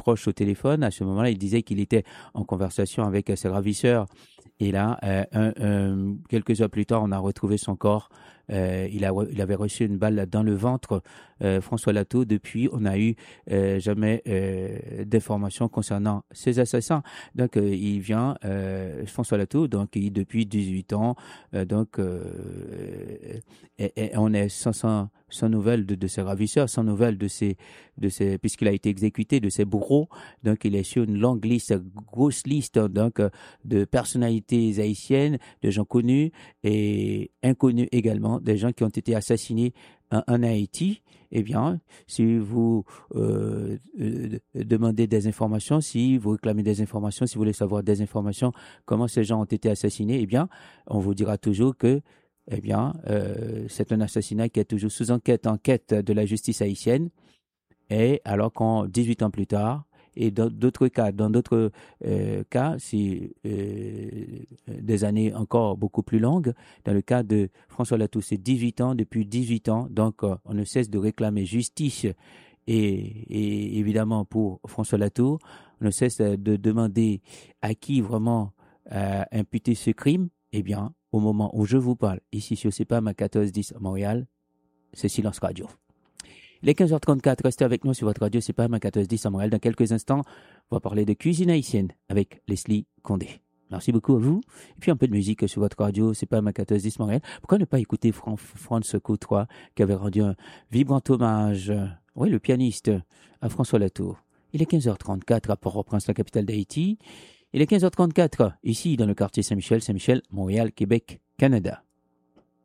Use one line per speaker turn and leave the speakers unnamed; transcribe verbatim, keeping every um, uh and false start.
proche au téléphone. À ce moment-là, il disait qu'il était en conversation avec euh, ses ravisseurs. Et là, euh, un, un, quelques heures plus tard, on a retrouvé son corps. Euh, il, a, il avait reçu une balle dans le ventre, euh, François Lato. Depuis, on n'a eu euh, jamais euh, d'informations concernant ces assassins. Donc, euh, il vient, euh, François Lato, donc il, depuis dix-huit ans, euh, donc euh, et, et on est sans, sans, sans nouvelles de, de ses ravisseurs, sans nouvelles de ses, de ses, puisqu'il a été exécuté, de ses bourreaux. Donc, il est sur une longue liste, grosse liste, donc de personnalités haïtiennes, de gens connus et inconnus également, des gens qui ont été assassinés en, en Haïti. Eh bien, si vous euh, euh, demandez des informations, si vous réclamez des informations, si vous voulez savoir des informations, comment ces gens ont été assassinés, eh bien, on vous dira toujours que, eh bien, euh, c'est un assassinat qui est toujours sous enquête, enquête de la justice haïtienne. Et alors qu'en dix-huit ans plus tard, et dans d'autres cas, dans d'autres euh, cas, c'est euh, des années encore beaucoup plus longues. Dans le cas de François Lato, c'est dix-huit ans, depuis dix-huit ans. Donc, euh, on ne cesse de réclamer justice. Et, et évidemment, pour François Lato, on ne cesse de demander à qui vraiment euh, imputer ce crime. Eh bien, au moment où je vous parle, ici sur C P A M à quatorze dix à Montréal, c'est Silence Radio. Les quinze heures trente-quatre, restez avec nous sur votre radio, c'est pas ma quatorze dix à Montréal. Dans quelques instants, on va parler de cuisine haïtienne avec Leslie Condé. Merci beaucoup à vous. Et puis un peu de musique sur votre radio, c'est pas ma quatorze dix Montréal. Pourquoi ne pas écouter Fran- Franz Coutois qui avait rendu un vibrant hommage, oui, le pianiste, à François Latour. Il est quinze heures trente-quatre à Port-au-Prince, la capitale d'Haïti. Il est quinze heures trente-quatre ici dans le quartier Saint-Michel, Saint-Michel, Montréal, Québec, Canada.